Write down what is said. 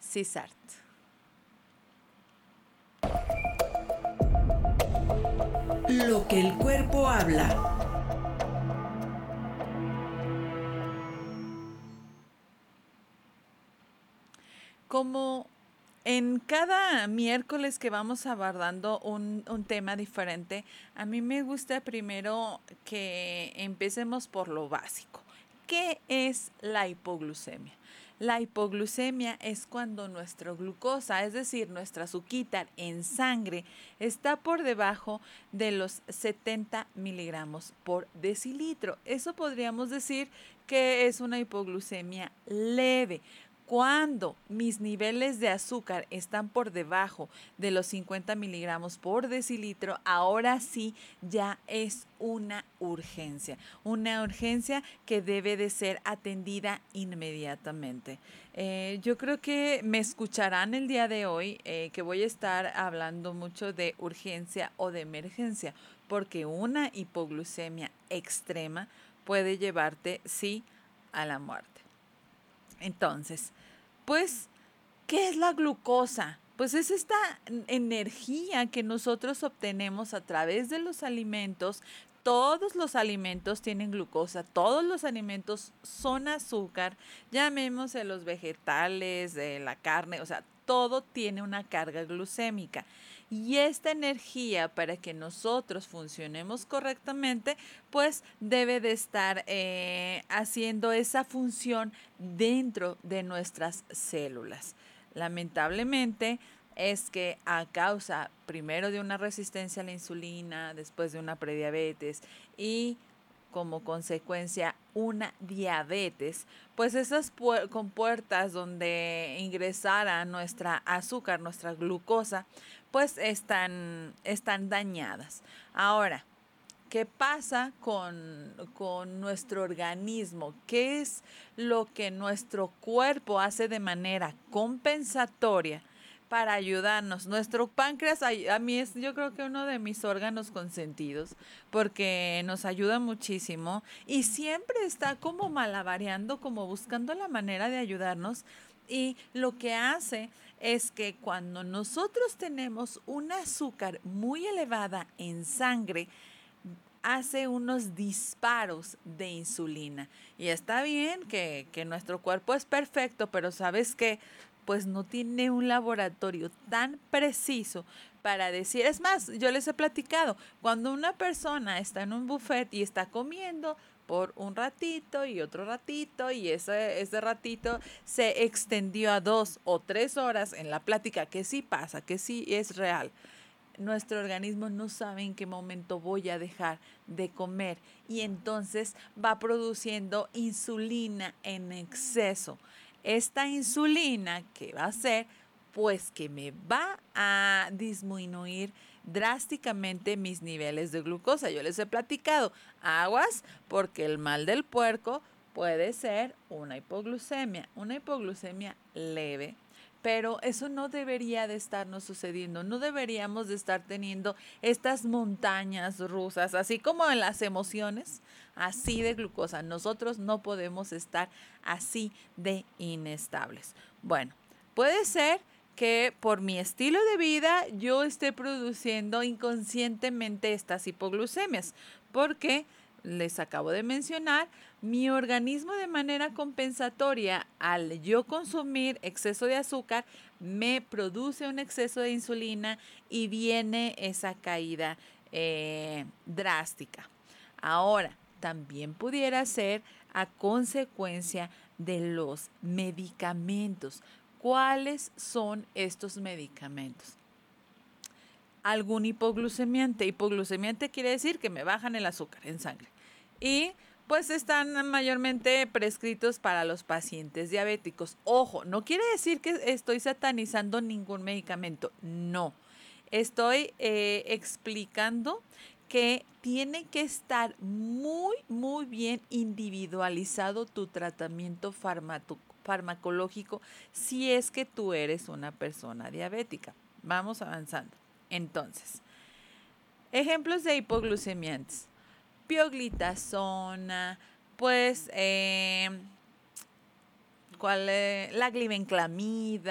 CISART. Lo que el cuerpo habla. Como en cada miércoles que vamos abordando un tema diferente, a mí me gusta primero que empecemos por lo básico. ¿Qué es la hipoglucemia? La hipoglucemia es cuando nuestra glucosa, es decir, nuestra azúcar en sangre, está por debajo de los 70 miligramos por decilitro. Eso podríamos decir que es una hipoglucemia leve. Cuando mis niveles de azúcar están por debajo de los 50 miligramos por decilitro, ahora sí ya es una urgencia que debe de ser atendida inmediatamente. Yo creo que me escucharán el día de hoy que voy a estar hablando mucho de urgencia o de emergencia, porque una hipoglucemia extrema puede llevarte, sí, a la muerte. Entonces, pues, ¿qué es la glucosa? Pues es esta energía que nosotros obtenemos a través de los alimentos. Todos los alimentos tienen glucosa, todos los alimentos son azúcar, llamémosle los vegetales, la carne, o sea, todo tiene una carga glucémica. Y esta energía, para que nosotros funcionemos correctamente, pues debe de estar haciendo esa función dentro de nuestras células. Lamentablemente, es que a causa primero de una resistencia a la insulina, después de una prediabetes y como consecuencia una diabetes, pues esas compuertas donde ingresara nuestra azúcar, nuestra glucosa, pues están dañadas. Ahora, ¿qué pasa con nuestro organismo? ¿Qué es lo que nuestro cuerpo hace de manera compensatoria para ayudarnos? Nuestro páncreas, a mí es, yo creo que uno de mis órganos consentidos, porque nos ayuda muchísimo y siempre está como malabareando, como buscando la manera de ayudarnos. Y lo que hace es que cuando nosotros tenemos un azúcar muy elevada en sangre, hace unos disparos de insulina. Y está bien que nuestro cuerpo es perfecto, pero ¿sabes qué? Pues no tiene un laboratorio tan preciso para decir. Es más, yo les he platicado, cuando una persona está en un buffet y está comiendo por un ratito y otro ratito y ese ratito se extendió a 2 o 3 horas en la plática, que sí pasa, que sí es real. Nuestro organismo no sabe en qué momento voy a dejar de comer y entonces va produciendo insulina en exceso. Esta insulina, ¿qué va a hacer? Pues que me va a disminuir drásticamente mis niveles de glucosa. Yo les he platicado, aguas, porque el mal del puerco puede ser una hipoglucemia leve. Pero eso no debería de estarnos sucediendo, no deberíamos de estar teniendo estas montañas rusas, así como en las emociones, así de glucosa. Nosotros no podemos estar así de inestables. Bueno, puede ser que por mi estilo de vida yo esté produciendo inconscientemente estas hipoglucemias, porque les acabo de mencionar, mi organismo de manera compensatoria, al yo consumir exceso de azúcar, me produce un exceso de insulina y viene esa caída drástica. Ahora, también pudiera ser a consecuencia de los medicamentos. ¿Cuáles son estos medicamentos? Algún hipoglucemiante. Hipoglucemiante quiere decir que me bajan el azúcar en sangre. Y pues están mayormente prescritos para los pacientes diabéticos. Ojo, no quiere decir que estoy satanizando ningún medicamento. No. Estoy explicando que tiene que estar muy, muy bien individualizado tu tratamiento farmacológico si es que tú eres una persona diabética. Vamos avanzando. Entonces, ejemplos de hipoglucemiantes. Pioglitazona, pues, la glibenclamida,